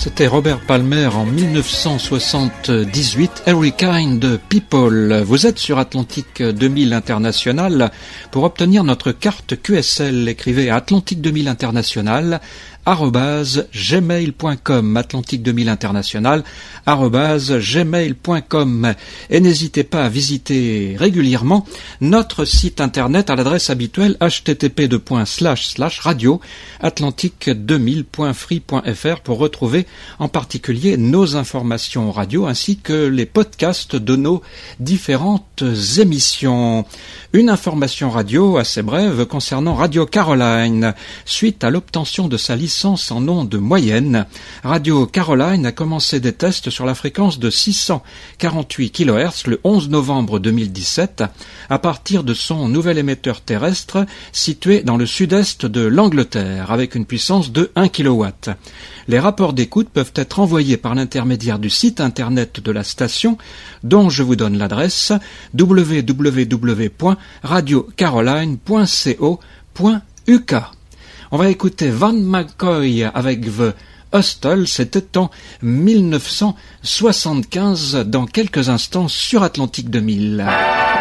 C'était Robert Palmer en 1978, Every Kind People. Vous êtes sur Atlantique 2000 International. Pour obtenir notre carte QSL, écrivez à Atlantique 2000 International @gmail.com, Atlantique 2000 International @gmail.com, et n'hésitez pas à visiter régulièrement notre site internet à l'adresse habituelle http://radio-atlantique2000.free.fr pour retrouver en particulier nos informations radio ainsi que les podcasts de nos différentes émissions. Une information radio assez brève concernant Radio Caroline. Suite à l'obtention de sa licence en ondes moyennes, Radio Caroline a commencé des tests sur la fréquence de 648 kHz le 11 novembre 2017 à partir de son nouvel émetteur terrestre situé dans le sud-est de l'Angleterre avec une puissance de 1 kW. Les rapports d'écoute peuvent être envoyés par l'intermédiaire du site internet de la station dont je vous donne l'adresse www.radiocaroline.co.uk. On va écouter Van McCoy avec The Hostel, c'était en 1975, dans quelques instants sur Atlantique 2000.